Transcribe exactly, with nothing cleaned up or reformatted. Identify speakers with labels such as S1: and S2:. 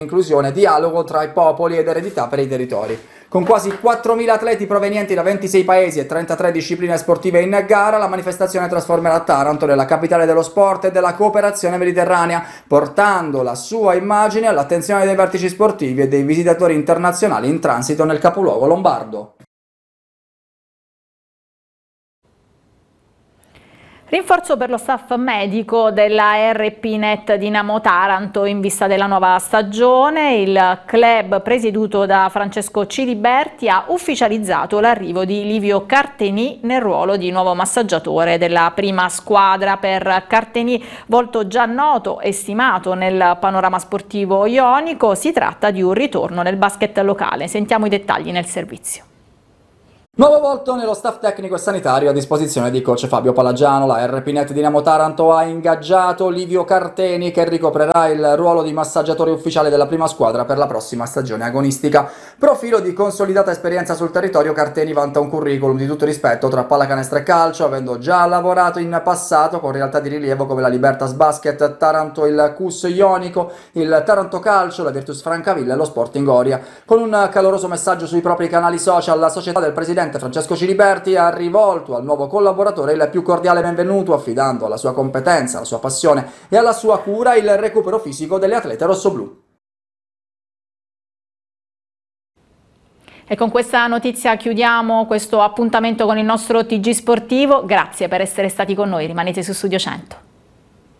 S1: inclusione, dialogo tra i popoli ed eredità per i territori. Con quasi quattromila atleti provenienti da ventisei paesi e trentatré discipline sportive in gara, la manifestazione trasformerà Taranto nella capitale dello sport e della cooperazione mediterranea, portando la sua immagine all'attenzione dei vertici sportivi e dei visitatori internazionali in transito nel capoluogo lombardo.
S2: Rinforzo per lo staff medico della R P Net Dinamo Taranto in vista della nuova stagione. Il club presieduto da Francesco Ciliberti ha ufficializzato l'arrivo di Livio Carteni nel ruolo di nuovo massaggiatore della prima squadra. Per Carteni, volto già noto e stimato nel panorama sportivo ionico, si tratta di un ritorno nel basket locale. Sentiamo i dettagli nel servizio.
S1: Nuovo volto nello staff tecnico e sanitario a disposizione di coach Fabio Palagiano. La R P Net Dinamo Taranto ha ingaggiato Livio Carteni, che ricoprirà il ruolo di massaggiatore ufficiale della prima squadra per la prossima stagione agonistica. Profilo di consolidata esperienza sul territorio, Carteni vanta un curriculum di tutto rispetto tra pallacanestro e calcio, avendo già lavorato in passato con realtà di rilievo come la Libertas Basket Taranto, il C U S Ionico, il Taranto Calcio, la Virtus Francavilla e lo Sporting Oria. Con un caloroso messaggio sui propri canali social, la società del presidente Francesco Ciliberti ha rivolto al nuovo collaboratore il più cordiale benvenuto, affidando alla sua competenza, alla sua passione e alla sua cura il recupero fisico delle atlete rossoblù.
S2: E con questa notizia chiudiamo questo appuntamento con il nostro T G Sportivo. Grazie per essere stati con noi, rimanete su Studio cento.